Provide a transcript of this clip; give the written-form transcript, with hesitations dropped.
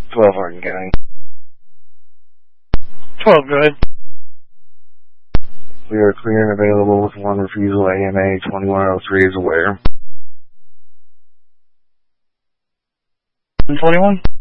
12 Hardin County. 12, go ahead. We are clear and available with one refusal. AMA 2103 is aware. 21?